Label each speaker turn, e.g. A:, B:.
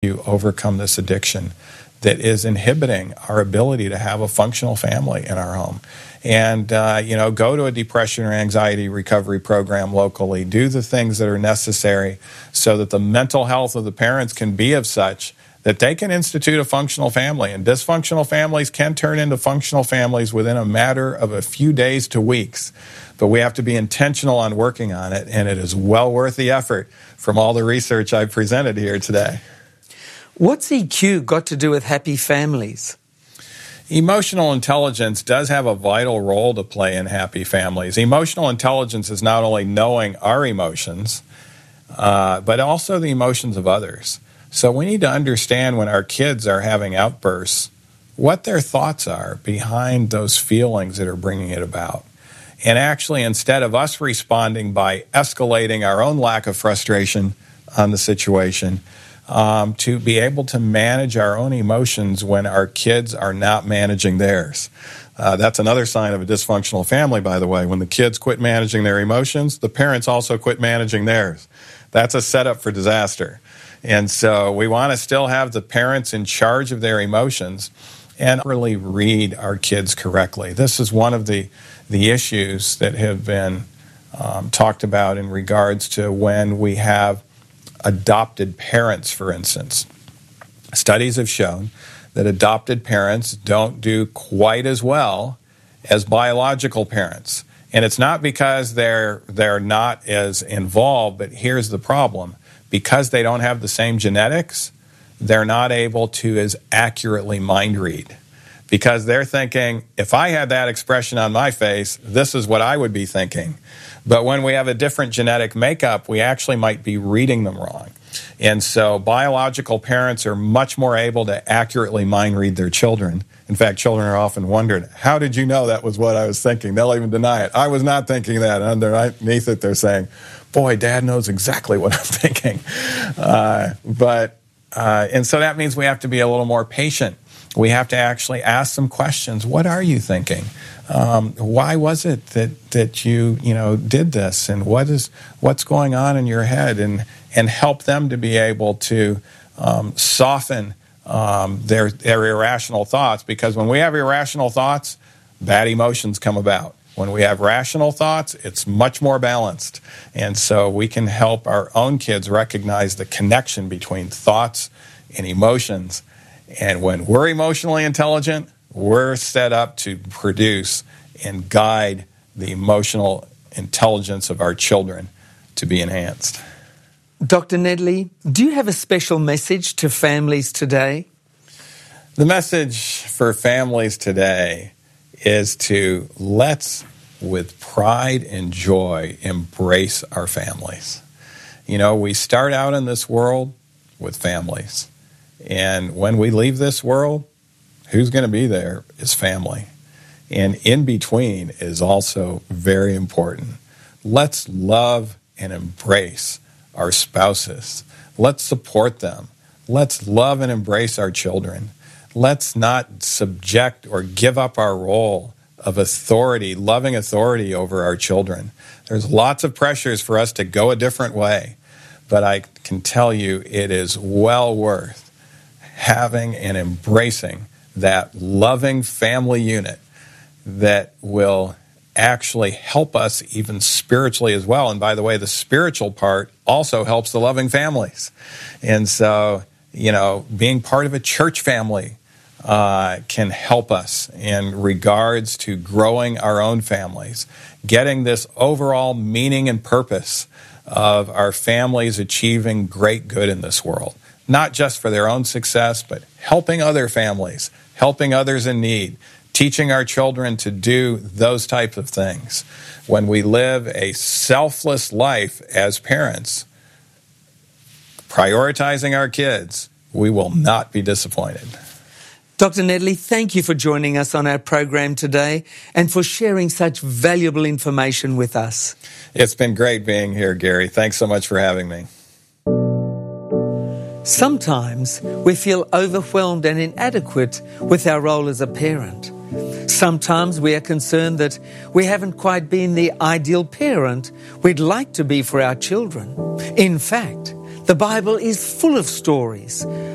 A: to overcome this addiction that is inhibiting our ability to have a functional family in our home. And, go to a depression or anxiety recovery program locally. Do the things that are necessary so that the mental health of the parents can be of such that they can institute a functional family. And dysfunctional families can turn into functional families within a matter of a few days to weeks. But we have to be intentional on working on it, and it is well worth the effort from all the research I've presented here today.
B: What's EQ got to do with happy families?
A: Emotional intelligence does have a vital role to play in happy families. Emotional intelligence is not only knowing our emotions, but also the emotions of others. So we need to understand when our kids are having outbursts, what their thoughts are behind those feelings that are bringing it about. And actually, instead of us responding by escalating our own lack of frustration on the situation, to be able to manage our own emotions when our kids are not managing theirs. That's another sign of a dysfunctional family, by the way. When the kids quit managing their emotions, the parents also quit managing theirs. That's a setup for disaster. And so we want to still have the parents in charge of their emotions and really read our kids correctly. This is one of the issues that have been talked about in regards to when we have adopted parents, for instance. Studies have shown that adopted parents don't do quite as well as biological parents. And it's not because they're not as involved, but here's the problem. Because they don't have the same genetics, they're not able to as accurately mind read. Because they're thinking, if I had that expression on my face, this is what I would be thinking. But when we have a different genetic makeup, we actually might be reading them wrong. And so biological parents are much more able to accurately mind read their children. In fact, children are often wondered, how did you know that was what I was thinking? They'll even deny it. I was not thinking that. And underneath it, they're saying, boy, Dad knows exactly what I'm thinking. And so that means we have to be a little more patient. We have to actually ask some questions. What are you thinking? Why was it that you did this? And what's going on in your head? And help them to be able to soften their irrational thoughts. Because when we have irrational thoughts, bad emotions come about. When we have rational thoughts, it's much more balanced. And so we can help our own kids recognize the connection between thoughts and emotions. And when we're emotionally intelligent, we're set up to produce and guide the emotional intelligence of our children to be enhanced.
B: Dr. Nedley, do you have a special message to families today?
A: The message for families today is to let's, with pride and joy, embrace our families. We start out in this world with families. And when we leave this world, who's going to be there is family. And in between is also very important. Let's love and embrace our spouses. Let's support them. Let's love and embrace our children. Let's not subject or give up our role of authority, loving authority over our children. There's lots of pressures for us to go a different way, but I can tell you it is well worth having and embracing that loving family unit that will actually help us even spiritually as well. And by the way, the spiritual part also helps the loving families. And so, being part of a church family can help us in regards to growing our own families, getting this overall meaning and purpose of our families achieving great good in this world. Not just for their own success, but helping other families, helping others in need, teaching our children to do those types of things. When we live a selfless life as parents, prioritizing our kids, we will not be disappointed.
B: Dr. Nedley, thank you for joining us on our program today and for sharing such valuable information with us.
A: It's been great being here, Gary. Thanks so much for having me.
B: Sometimes we feel overwhelmed and inadequate with our role as a parent. Sometimes we are concerned that we haven't quite been the ideal parent we'd like to be for our children. In fact, the Bible is full of stories